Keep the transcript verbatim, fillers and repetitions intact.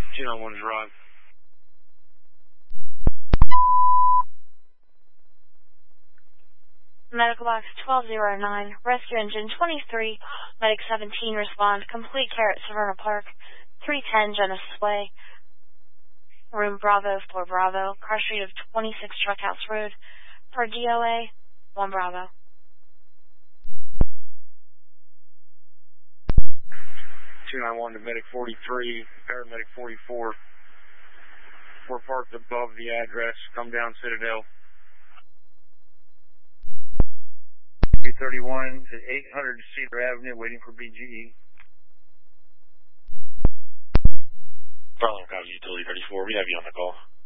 two nine one is Rod. Medical box twelve oh nine, rescue engine twenty-three, medic seventeen respond, complete care at Severna Park, three ten Genesis Way, room Bravo four Bravo, car street of twenty-six Truckhouse Road, for D O A, one Bravo. two nine one to medic forty-three, paramedic forty-four. We're parked above the address, come down Citadel. two thirty-one to eight hundred Cedar Avenue, waiting for B G E. Farland County Utility thirty-four, we have you on the call.